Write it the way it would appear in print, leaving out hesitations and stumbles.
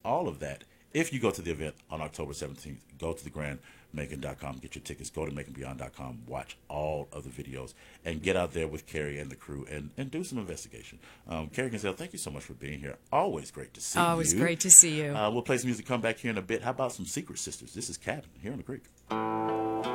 all of that. If you go to the event on October 17th, go to thegrandmacon.com, get your tickets, go to maconbeyond.com, watch all of the videos, and get out there with Carrie and the crew and do some investigation. Carrie Gazelle, thank you so much for being here. Always great to see you. Always great to see you. We'll play some music, come back here in a bit. How about some Secret Sisters? This is Cabin here on the Creek.